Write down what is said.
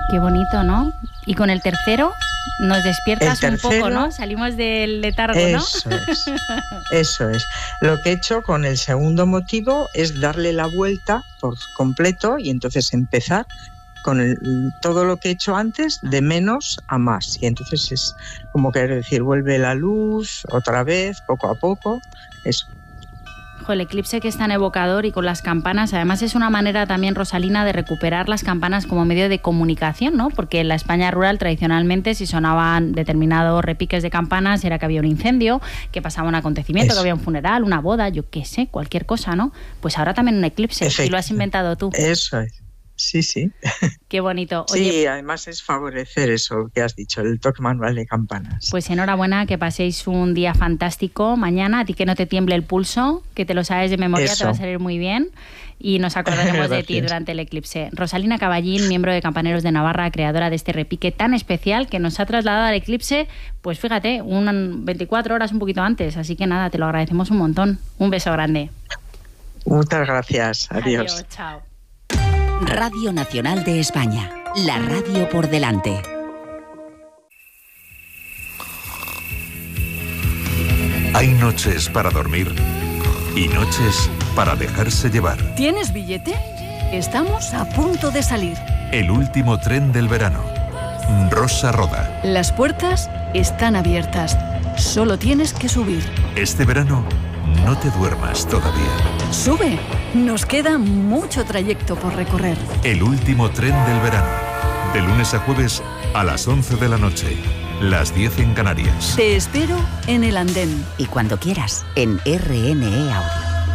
Qué bonito, ¿no? Y con el tercero nos despiertas un poco, ¿no? Salimos del letargo, ¿no? Eso es. Lo que he hecho con el segundo motivo es darle la vuelta por completo y entonces empezar con todo lo que he hecho antes de menos a más. Y entonces es como querer decir, vuelve la luz otra vez, poco a poco, eso. El eclipse que es tan evocador y con las campanas, además es una manera también, Rosalina, de recuperar las campanas como medio de comunicación, ¿no? Porque en la España rural tradicionalmente si sonaban determinados repiques de campanas era que había un incendio, que pasaba un acontecimiento, que había un funeral, una boda, yo qué sé, cualquier cosa, ¿no? Pues ahora también un eclipse, y lo has inventado tú. Eso es. Sí. Qué bonito. Oye, sí, además es favorecer eso que has dicho, el toque manual de campanas. Pues enhorabuena, que paséis un día fantástico mañana, a ti que no te tiemble el pulso, que te lo sabes de memoria, te va a salir muy bien y nos acordaremos de ti durante el eclipse. Rosalina Caballín, miembro de Campaneros de Navarra, creadora de este repique tan especial que nos ha trasladado al eclipse, pues fíjate, 24 horas un poquito antes, así que nada, te lo agradecemos un montón. Un beso grande. Muchas gracias, adiós. Adiós, chao. Radio Nacional de España, la radio por delante. Hay noches para dormir y noches para dejarse llevar. ¿Tienes billete? Estamos a punto de salir. El último tren del verano. Rosa Roda. Las puertas están abiertas. Solo tienes que subir. Este verano no te duermas todavía. Sube. Nos queda mucho trayecto por recorrer. El último tren del verano. De lunes a jueves a las 11 de la noche. Las 10 en Canarias. Te espero en el andén. Y cuando quieras, en RNE Audio.